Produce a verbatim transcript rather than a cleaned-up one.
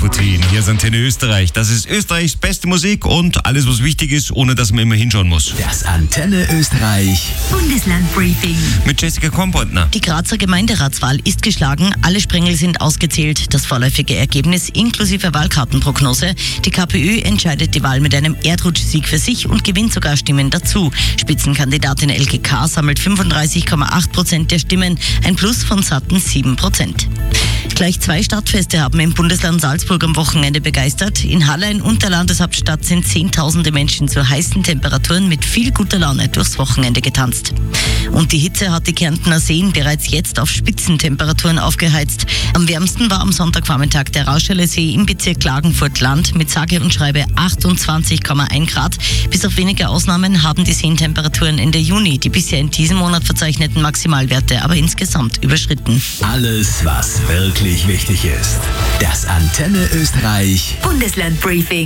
Infoteam. Hier ist Antenne Österreich. Das ist Österreichs beste Musik und alles, was wichtig ist, ohne dass man immer hinschauen muss. Das Antenne Österreich Bundesland-Briefing Mit Jessica Kornpontner. Die Grazer Gemeinderatswahl ist geschlagen. Alle Sprengel sind ausgezählt. Das vorläufige Ergebnis inklusive Wahlkartenprognose. Die KPÖ entscheidet die Wahl mit einem Erdrutschsieg für sich und gewinnt sogar Stimmen dazu. Spitzenkandidatin L G K sammelt fünfunddreißig Komma acht Prozent der Stimmen, ein Plus von satten sieben Prozent. Gleich zwei Stadtfeste haben im Bundesland Salzburg am Wochenende begeistert. In Hallein und der Landeshauptstadt sind Zehntausende Menschen zu heißen Temperaturen mit viel guter Laune durchs Wochenende getanzt. Und die Hitze hat die Kärntner Seen bereits jetzt auf Spitzentemperaturen aufgeheizt. Am wärmsten war am Sonntagvormittag der Rauschele See im Bezirk Klagenfurt-Land mit sage und schreibe achtundzwanzig Komma eins Grad. Bis auf wenige Ausnahmen haben die Seentemperaturen Ende Juni die bisher in diesem Monat verzeichneten Maximalwerte aber insgesamt überschritten. Alles, was wirklich wichtig ist. Das Antenne Österreich Bundesland-Briefing.